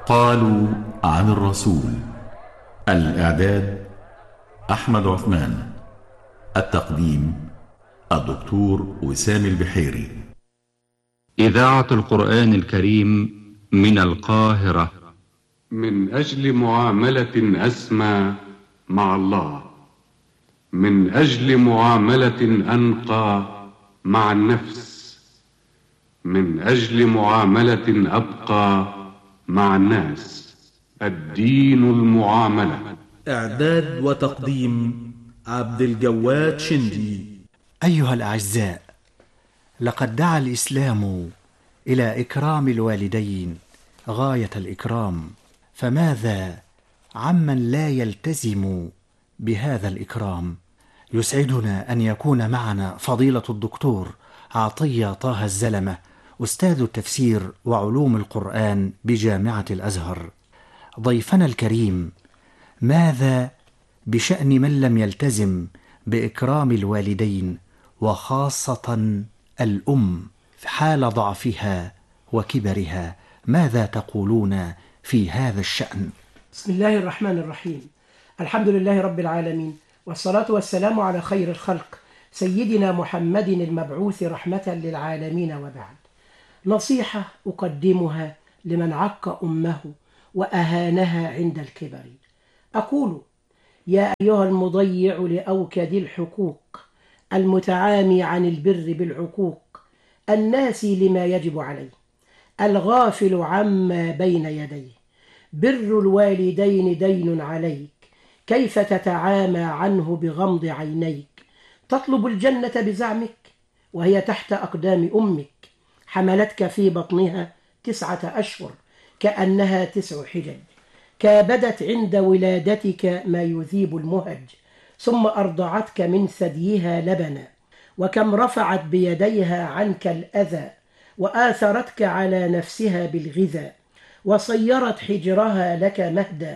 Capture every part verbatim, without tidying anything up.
قالوا عن الرسول. الإعداد أحمد عثمان. التقديم الدكتور وسام البحيري. إذاعة القرآن الكريم من القاهرة. من أجل معاملة أسمى مع الله، من أجل معاملة أنقى مع النفس، من أجل معاملة أبقى مع الناس. الدين المعاملة. إعداد وتقديم عبد الجواد شندي. أيها الأعزاء، لقد دعا الإسلام إلى إكرام الوالدين غاية الإكرام، فماذا عمن لا يلتزم بهذا الإكرام؟ يسعدنا أن يكون معنا فضيلة الدكتور عطية طه الزلمة، أستاذ التفسير وعلوم القرآن بجامعة الأزهر. ضيفنا الكريم، ماذا بشأن من لم يلتزم بإكرام الوالدين وخاصة الأم حال ضعفها وكبرها؟ ماذا تقولون في هذا الشأن؟ بسم الله الرحمن الرحيم. الحمد لله رب العالمين، والصلاة والسلام على خير الخلق سيدنا محمد المبعوث رحمة للعالمين، وبعد. نصيحة أقدمها لمن عق أمه وأهانها عند الكبر. أقول: يا أيها المضيع لأوكد الحقوق، المتعامي عن البر بالعقوق، الناسي لما يجب عليه، الغافل عما بين يديه، بر الوالدين دين عليك، كيف تتعامى عنه بغمض عينيك؟ تطلب الجنة بزعمك وهي تحت أقدام أمك، حملتك في بطنها تسعة أشهر كأنها تسع حجج، كابدت عند ولادتك ما يذيب المهج، ثم أرضعتك من ثديها لبنا، وكم رفعت بيديها عنك الأذى، وآثرتك على نفسها بالغذاء، وصيرت حجرها لك مهدا،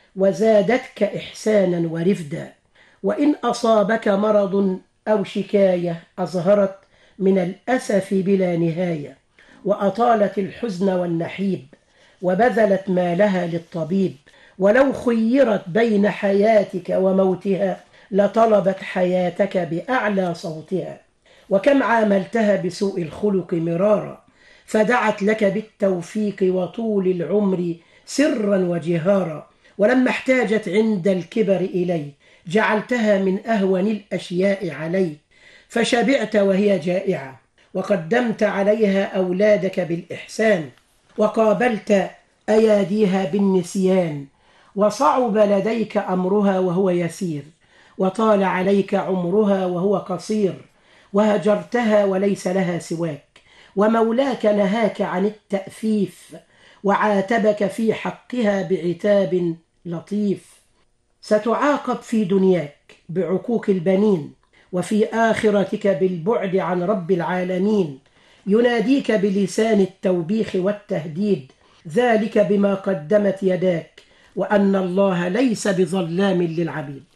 وزادتك إحسانا ورفدا. وإن أصابك مرض أو شكاية أظهرت من الأسف بلا نهاية، وأطالت الحزن والنحيب، وبذلت مالها للطبيب، ولو خيرت بين حياتك وموتها لطلبت حياتك بأعلى صوتها. وكم عاملتها بسوء الخلق مرارا، فدعت لك بالتوفيق وطول العمر سرا وجهارا، ولما احتاجت عند الكبر إليك جعلتها من أهون الأشياء عليك، فشبعت وهي جائعة، وقدمت عليها أولادك بالإحسان، وقابلت أياديها بالنسيان، وصعب لديك أمرها وهو يسير، وطال عليك عمرها وهو قصير، وهجرتها وليس لها سواك، ومولاك نهاك عن التأفيف، وعاتبك في حقها بعتاب لطيف. ستعاقب في دنياك بعقوق البنين، وفي آخرتك بالبعد عن رب العالمين. يناديك بلسان التوبيخ والتهديد، ذلك بما قدمت يداك، وأن الله ليس بظلام للعبيد.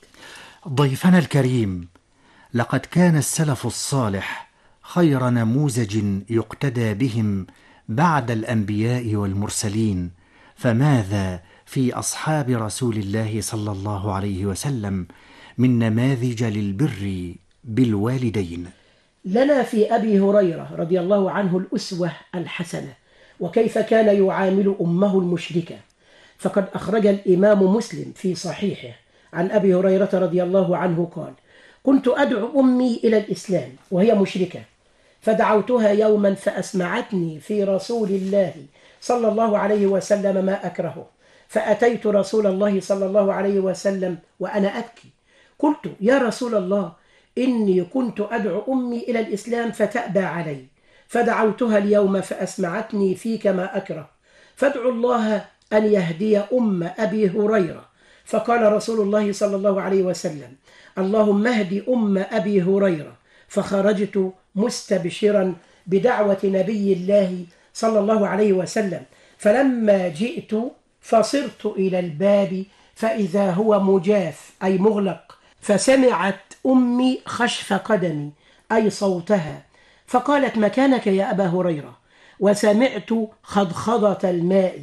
ضيفنا الكريم، لقد كان السلف الصالح خير نموذج يقتدى بهم بعد الأنبياء والمرسلين، فماذا في أصحاب رسول الله صلى الله عليه وسلم من نماذج للبر بالوالدين؟ لنا في أبي هريرة رضي الله عنه الأسوة الحسنة، وكيف كان يعامل أمه المشركة. فقد أخرج الإمام مسلم في صحيحه عن أبي هريرة رضي الله عنه قال: كنت أدعو أمي إلى الإسلام وهي مشركة، فدعوتها يوما فأسمعتني في رسول الله صلى الله عليه وسلم ما أكرهه، فأتيت رسول الله صلى الله عليه وسلم وأنا أبكي، قلت: يا رسول الله، إني كنت أدعو أمي إلى الإسلام فتأبى علي، فدعوتها اليوم فأسمعتني فيك ما أكره، فادعو الله أن يهدي أم أبي هريرة. فقال رسول الله صلى الله عليه وسلم: اللهم اهد أم أبي هريرة. فخرجت مستبشرا بدعوة نبي الله صلى الله عليه وسلم، فلما جئت فصرت إلى الباب فإذا هو مجاف أي مغلق، فسمعت أمي خشف قدمي أي صوتها، فقالت: مكانك يا أبا هريرة؟ وسمعت خضخضة الماء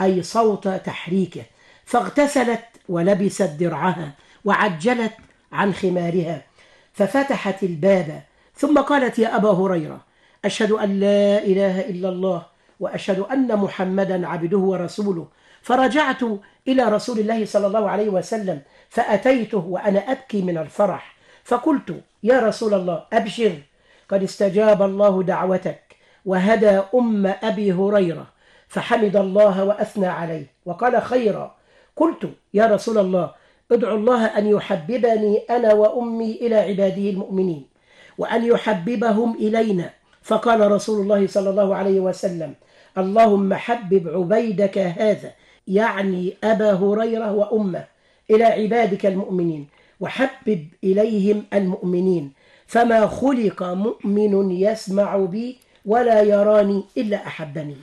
أي صوت تحريكه، فاغتسلت ولبست درعها وعجلت عن خمارها ففتحت الباب، ثم قالت: يا أبا هريرة، أشهد أن لا إله إلا الله وأشهد أن محمدا عبده ورسوله. فرجعت إلى رسول الله صلى الله عليه وسلم فأتيته وأنا أبكي من الفرح، فقلت: يا رسول الله، أبشر، قد استجاب الله دعوتك وهدى أم أبي هريرة. فحمد الله وأثنى عليه وقال: خيرا. قلت: يا رسول الله، ادعو الله أن يحببني أنا وأمي إلى عباده المؤمنين وأن يحببهم إلينا. فقال رسول الله صلى الله عليه وسلم: اللهم حبب عبيدك هذا، يعني أبا هريرة وأمه، إلى عبادك المؤمنين وحبب إليهم المؤمنين، فما خلق مؤمن يسمع بي ولا يراني إلا أحبني.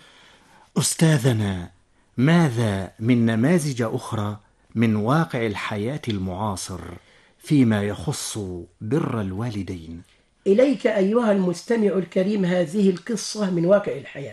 أستاذنا، ماذا من نماذج أخرى من واقع الحياة المعاصر فيما يخص بر الوالدين؟ إليك أيها المستمع الكريم هذه القصة من واقع الحياة.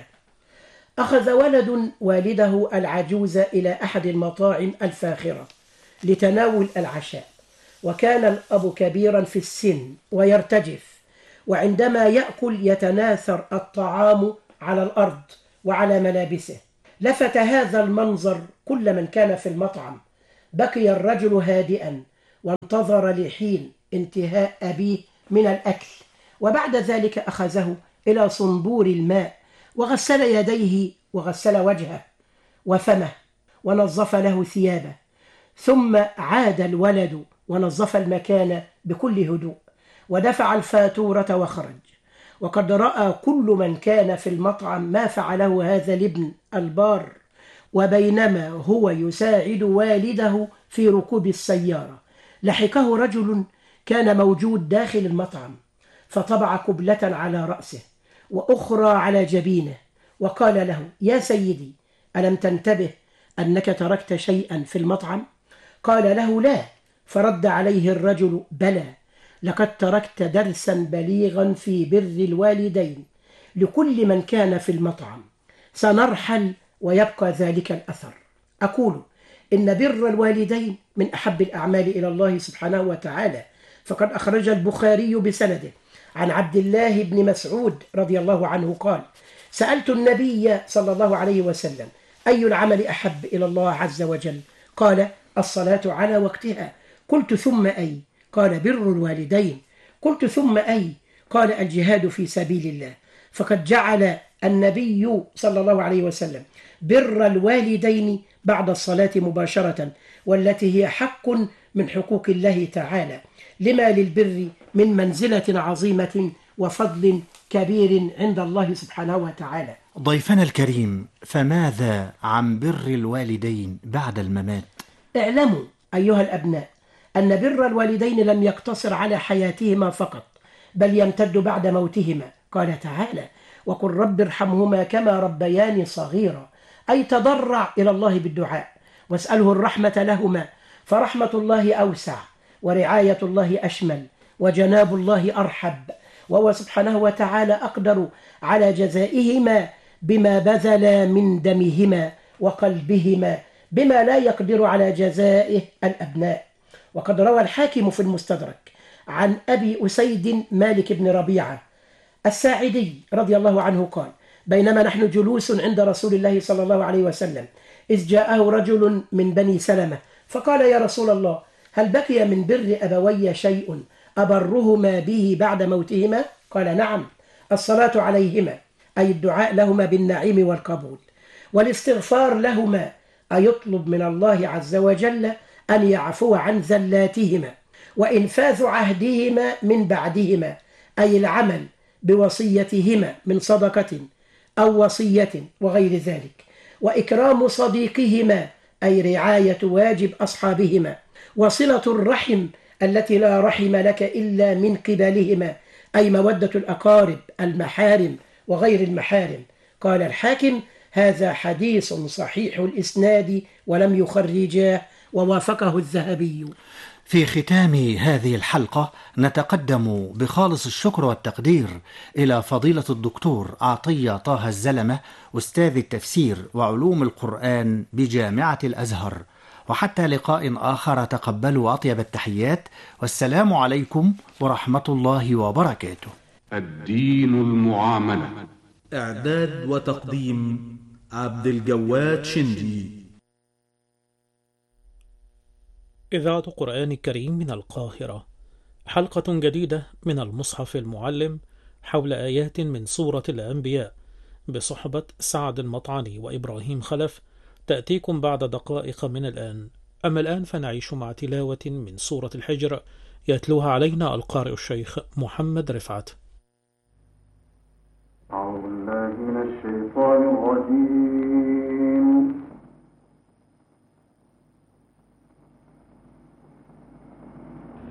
أخذ ولد والده العجوز إلى أحد المطاعم الفاخرة لتناول العشاء، وكان الأب كبيرا في السن ويرتجف، وعندما يأكل يتناثر الطعام على الأرض وعلى ملابسه. لفت هذا المنظر كل من كان في المطعم. بقي الرجل هادئا وانتظر لحين انتهاء أبيه من الأكل، وبعد ذلك أخذه إلى صنبور الماء وغسل يديه وغسل وجهه وفمه ونظف له ثيابه، ثم عاد الولد ونظف المكان بكل هدوء ودفع الفاتورة وخرج. وقد رأى كل من كان في المطعم ما فعله هذا الابن البار، وبينما هو يساعد والده في ركوب السيارة لحقه رجل كان موجود داخل المطعم، فطبع قبلة على رأسه وأخرى على جبينه وقال له: يا سيدي، ألم تنتبه أنك تركت شيئا في المطعم؟ قال له: لا. فرد عليه الرجل: بلى، لقد تركت درسا بليغا في بر الوالدين لكل من كان في المطعم. سنرحل ويبقى ذلك الأثر. أقول إن بر الوالدين من أحب الأعمال إلى الله سبحانه وتعالى، فقد أخرج البخاري بسنده عن عبد الله بن مسعود رضي الله عنه قال: سألت النبي صلى الله عليه وسلم: أي العمل أحب إلى الله عز وجل؟ قال: الصلاة على وقتها. قلت: ثم أي؟ قال: بر الوالدين. قلت: ثم أي؟ قال: الجهاد في سبيل الله. فقد جعل النبي صلى الله عليه وسلم بر الوالدين بعد الصلاة مباشرة، والتي هي حق من حقوق الله تعالى، لما للبر من منزلة عظيمة وفضل كبير عند الله سبحانه وتعالى. ضيفنا الكريم، فماذا عن بر الوالدين بعد الممات؟ اعلموا أيها الأبناء أن بر الوالدين لم يقتصر على حياتهما فقط، بل يمتد بعد موتهما. قال تعالى: وقل رب ارحمهما كما ربياني صغيرا، أي تضرع إلى الله بالدعاء واسأله الرحمة لهما، فرحمة الله أوسع ورعاية الله أشمل وجناب الله أرحب، وهو سبحانه وتعالى أقدر على جزائهما بما بذل من دمهما وقلبهما، بما لا يقدر على جزائه الأبناء. وقد روى الحاكم في المستدرك عن أبي أسيد مالك بن ربيعة الساعدي رضي الله عنه قال: بينما نحن جلوس عند رسول الله صلى الله عليه وسلم إذ جاءه رجل من بني سلمة فقال: يا رسول الله، هل بقي من بر أبوي شيء أبرهما به بعد موتهما؟ قال: نعم، الصلاة عليهما، أي الدعاء لهما بالنعيم والقبول، والاستغفار لهما، أي يطلب من الله عز وجل أن يعفو عن زلاتهما، وإنفاذ عهدهما من بعدهما، أي العمل بوصيتهما من صدقة أو وصية وغير ذلك، وإكرام صديقهما، أي رعاية واجب أصحابهما، وصلة الرحم التي لا رحم لك إلا من قبلهما، أي مودة الأقارب المحارم وغير المحارم. قال الحاكم: هذا حديث صحيح الإسناد ولم يخرجاه، ووافقه الذهبي. في ختام هذه الحلقة نتقدم بخالص الشكر والتقدير إلى فضيلة الدكتور عطية طه الزلمة أستاذ التفسير وعلوم القرآن بجامعة الأزهر. وحتى لقاء آخر تقبلوا أطيب التحيات، والسلام عليكم ورحمة الله وبركاته. الدين المعاملة. إعداد وتقديم عبد الجواد شندي. إذاعة قرآن الكريم من القاهرة، حلقة جديدة من المصحف المعلم حول آيات من سورة الأنبياء بصحبة سعد المطعني وإبراهيم خلف، تأتيكم بعد دقائق من الآن. أما الآن فنعيش مع تلاوة من سورة الحجر، يتلوها علينا القارئ الشيخ محمد رفعت.